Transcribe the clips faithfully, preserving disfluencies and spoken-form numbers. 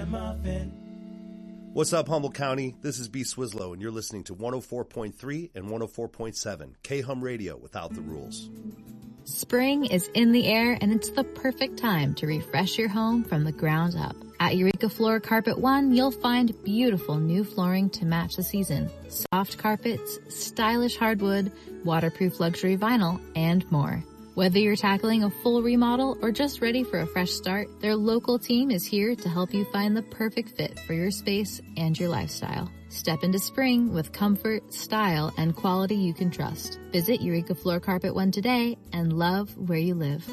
ragamuffin. What's up, Humboldt County? This is B. Swislow, and you're listening to one oh four point three and one oh four point seven K-Hum Radio without the rules. Spring is in the air, and it's the perfect time to refresh your home from the ground up. At Eureka Floor Carpet One, you'll find beautiful new flooring to match the season, soft carpets, stylish hardwood, waterproof luxury vinyl, and more. Whether you're tackling a full remodel or just ready for a fresh start, their local team is here to help you find the perfect fit for your space and your lifestyle. Step into spring with comfort, style, and quality you can trust. Visit Eureka Floor Carpet One today and love where you live.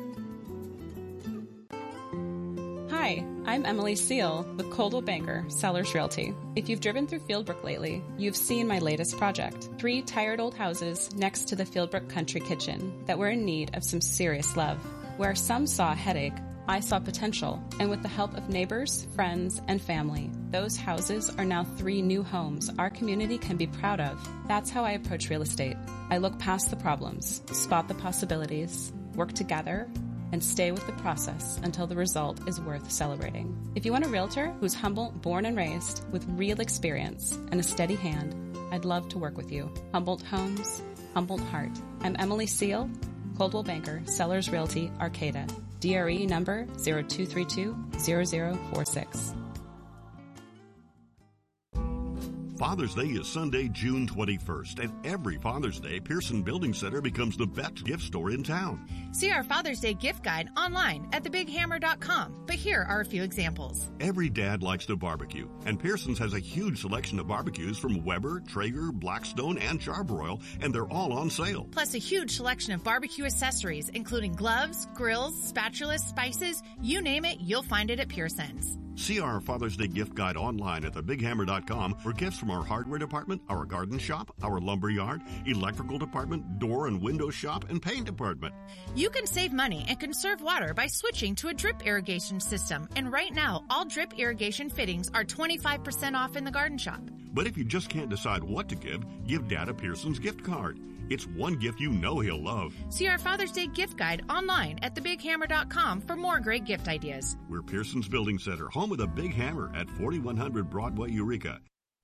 Hi, I'm Emily Seal with Coldwell Banker Sellers Realty. If you've driven through Fieldbrook lately, you've seen my latest project. Three tired old houses next to the Fieldbrook Country Kitchen that were in need of some serious love. Where some saw a headache, I saw potential, and with the help of neighbors, friends, and family, those houses are now three new homes our community can be proud of. That's how I approach real estate. I look past the problems, spot the possibilities, work together, and stay with the process until the result is worth celebrating. If you want a realtor who's Humboldt born and raised with real experience and a steady hand, I'd love to work with you. Humboldt Homes, Humboldt Heart. I'm Emily Seal, Coldwell Banker, Sellers Realty, Arcata. D R E number zero two three two zero zero four six. Father's Day is Sunday, June twenty-first, and every Father's Day, Pearson Building Center becomes the best gift store in town. See our Father's Day gift guide online at the big hammer dot com, but here are a few examples. Every dad likes to barbecue, and Pearson's has a huge selection of barbecues from Weber, Traeger, Blackstone, and Charbroil, and they're all on sale. Plus a huge selection of barbecue accessories, including gloves, grills, spatulas, spices, you name it, you'll find it at Pearson's. See our Father's Day gift guide online at the big hammer dot com for gifts from our hardware department, our garden shop, our lumber yard, electrical department, door and window shop, and paint department. You can save money and conserve water by switching to a drip irrigation system. And right now, all drip irrigation fittings are twenty-five percent off in the garden shop. But if you just can't decide what to give, give Dad a Pearson's gift card. It's one gift you know he'll love. See our Father's Day gift guide online at the big hammer dot com for more great gift ideas. We're Pearson's Building Center, home of the Big Hammer at forty-one hundred Broadway, Eureka.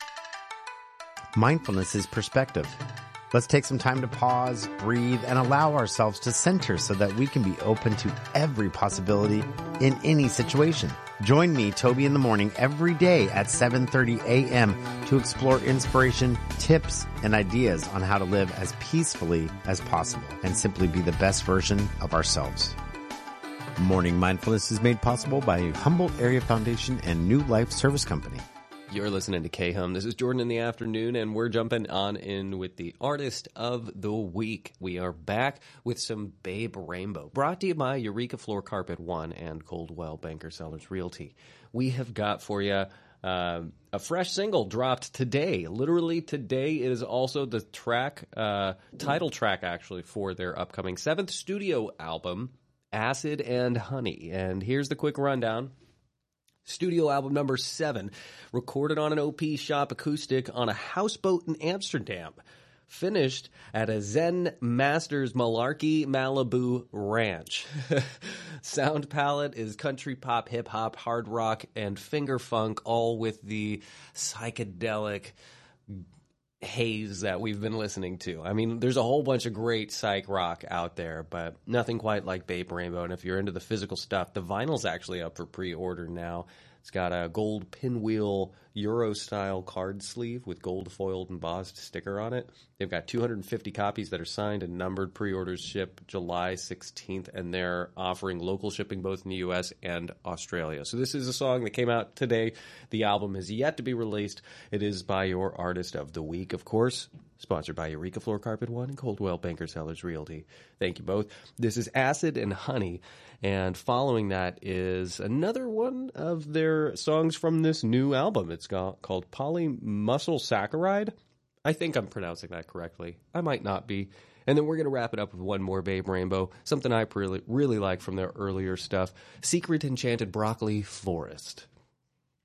Mindfulness is perspective. Let's take some time to pause, breathe, and allow ourselves to center so that we can be open to every possibility in any situation. Join me, Toby, in the morning every day at seven thirty a.m. to explore inspiration, tips, and ideas on how to live as peacefully as possible and simply be the best version of ourselves. Morning Mindfulness is made possible by Humboldt Area Foundation and New Life Service Company. You're listening to K-Hum. This is Jordan in the afternoon, and we're jumping on in with the Artist of the Week. We are back with some Babe Rainbow, brought to you by Eureka Floor Carpet One and Coldwell Banker Sellers Realty. We have got for you uh, a fresh single dropped today. Literally today. It is also the track, uh, title track, actually, for their upcoming seventh studio album, Acid and Honey. And here's the quick rundown. Studio album number seven, recorded on an O P Shop acoustic on a houseboat in Amsterdam. Finished at a Zen Masters Malarkey Malibu ranch. Sound palette is country pop, hip hop, hard rock, and finger funk, all with the psychedelic haze that we've been listening to. I mean, there's a whole bunch of great psych rock out there, but nothing quite like Babe Rainbow. And if you're into the physical stuff, the vinyl's actually up for pre-order now. It's got a gold pinwheel Euro-style card sleeve with gold foiled embossed sticker on it. They've got two hundred fifty copies that are signed and numbered. Pre-orders ship July sixteenth, and they're offering local shipping both in the U S and Australia. So this is a song that came out today. The album is yet to be released. It is by your Artist of the Week, of course. Sponsored by Eureka Floor Carpet One and Coldwell Banker Sellers Realty. Thank you both. This is Acid and Honey, and following that is another one of their songs from this new album. It's called Polymuscle Saccharide. I think I'm pronouncing that correctly. I might not be. And then we're going to wrap it up with one more Babe Rainbow, something I really, really like from their earlier stuff, Secret Enchanted Broccoli Forest.